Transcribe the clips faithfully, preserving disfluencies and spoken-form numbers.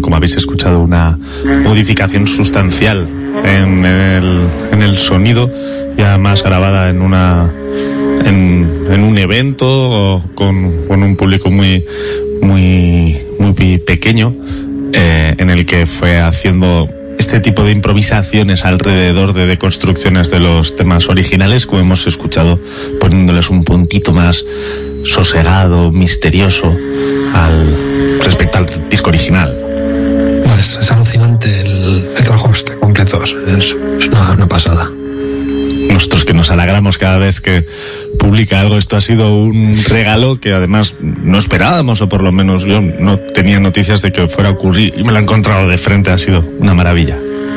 como habéis escuchado, una modificación sustancial en el, en el sonido, y además grabada en una en, en un evento con, con un público muy muy muy pequeño, eh, en el que fue haciendo este tipo de improvisaciones alrededor de deconstrucciones de los temas originales, como hemos escuchado, poniéndoles un puntito más sosegado, misterioso al respecto al disco original. No, es, es alucinante el, el trabajo este completo, es, es una, una pasada. Nosotros que nos alegramos cada vez que publica algo, esto ha sido un regalo que además no esperábamos, o por lo menos yo no tenía noticias de que fuera a ocurrir, y me lo he encontrado de frente, ha sido una maravilla.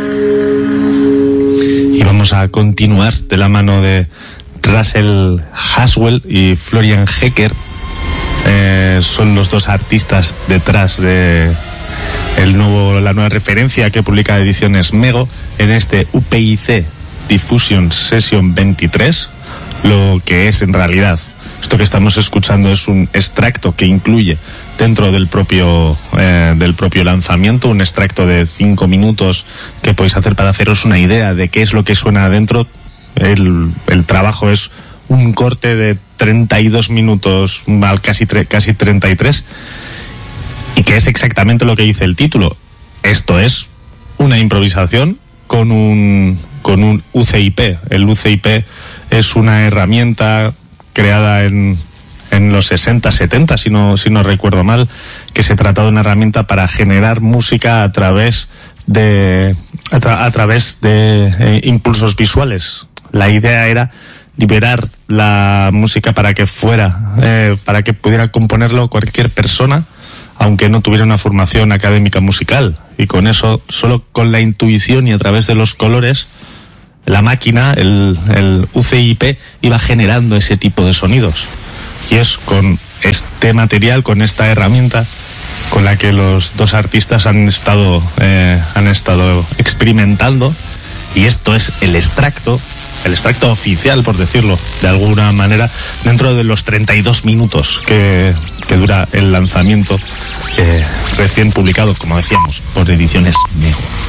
Y vamos a continuar de la mano de Russell Haswell y Florian Hecker. Eh, son los dos artistas detrás de el nuevo, la nueva referencia que publica Ediciones Mego en este U P I C Diffusion Session veintitrés. Lo que es en realidad, esto que estamos escuchando es un extracto que incluye dentro del propio eh, del propio lanzamiento, un extracto de cinco minutos que podéis hacer para haceros una idea de qué es lo que suena adentro. El, el trabajo es un corte de treinta y dos minutos, casi, casi treinta y tres, y que es exactamente lo que dice el título. Esto es una improvisación con un con un U C I P. El U C I P es una herramienta creada en, en los sesenta, setenta, si no, si no recuerdo mal, que se trata de una herramienta para generar música a través de a, tra, a través de eh, impulsos visuales. La idea era liberar la música para que fuera, eh, para que pudiera componerlo cualquier persona, aunque no tuviera una formación académica musical, y con eso, solo con la intuición y a través de los colores, la máquina, el, el U C I P, iba generando ese tipo de sonidos. Y es con este material, con esta herramienta, con la que los dos artistas han estado, eh, han estado experimentando, y esto es el extracto, el extracto oficial, por decirlo de alguna manera, dentro de los treinta y dos minutos que, que dura el lanzamiento, eh, recién publicado, como decíamos, por Ediciones Mego.